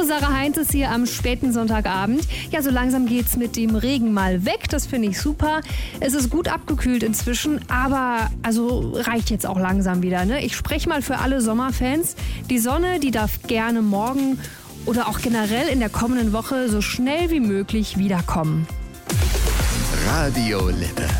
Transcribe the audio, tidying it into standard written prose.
Sarah Heinz ist hier am späten Sonntagabend. Ja, so langsam geht's mit dem Regen mal weg. Das finde ich super. Es ist gut abgekühlt inzwischen, aber also reicht jetzt auch langsam wieder. Ne? Ich spreche mal für alle Sommerfans. Die Sonne, die darf gerne morgen oder auch generell in der kommenden Woche so schnell wie möglich wiederkommen. Radio Lippe.